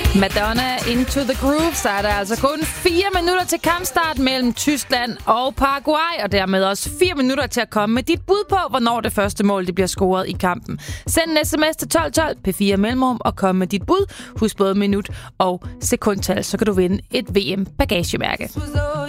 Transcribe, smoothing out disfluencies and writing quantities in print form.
Madonna Into the Groove, så er der altså kun 4 minutter til kampstart mellem Tyskland og Paraguay, og dermed også 4 minutter til at komme med dit bud på, hvornår det første mål det bliver scoret i kampen. Send en sms til 1212 P4 Mellemrum og kom med dit bud. Husk både minut og sekundtal, så kan du vinde et VM-bagagemærke.